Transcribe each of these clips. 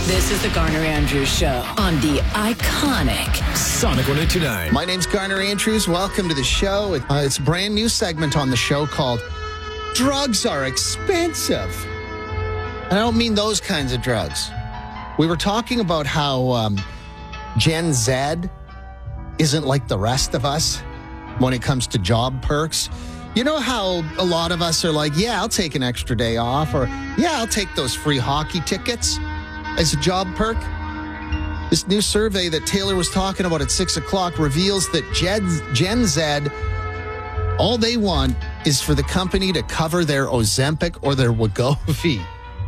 This is the Garner Andrews Show on the iconic Sonic 102.9. My name's Garner Andrews. Welcome to the show. It's a brand new segment on the show called Drugs Are Expensive. And I don't mean those kinds of drugs. We were talking about how Gen Z isn't like the rest of us when it comes to job perks. You know how a lot of us are like, yeah, I'll take an extra day off, or yeah, I'll take those free hockey tickets as a job perk? This new survey that Taylor was talking about at 6 o'clock reveals that Gen Z, all they want is for the company to cover their Ozempic or their Wegovy.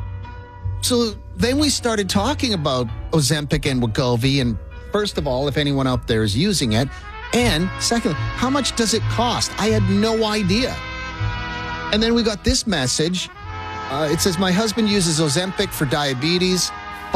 So then we started talking about Ozempic and Wegovy, and first of all, if anyone out there is using it, and secondly, how much does it cost? I had no idea. And then we got this message. It says, my husband uses Ozempic for diabetes,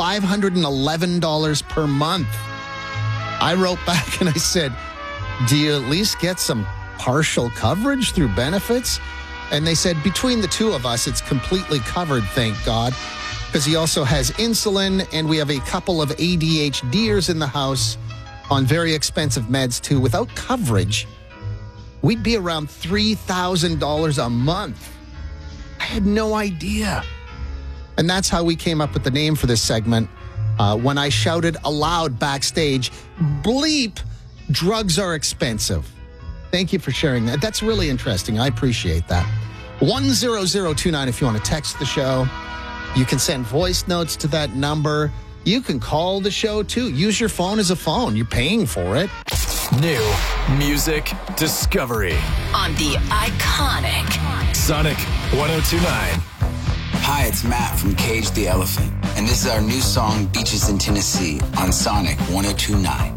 $511 per month. I wrote back and I said, do you at least get some partial coverage through benefits? And they said, between the two of us, it's completely covered, thank God, because he also has insulin, and we have a couple of ADHDers in the house on very expensive meds too. Without coverage, we'd be around $3,000 a month. I had no idea. And that's how we came up with the name for this segment. When I shouted aloud backstage, bleep, drugs are expensive. Thank you for sharing that. That's really interesting. I appreciate that. 10029 if you want to text the show. You can send voice notes to that number. You can call the show too. Use your phone as a phone. You're paying for it. New music discovery on the iconic Sonic 102.9. Hi, it's Matt from Cage the Elephant, and this is our new song, Beaches in Tennessee, on Sonic 102.9.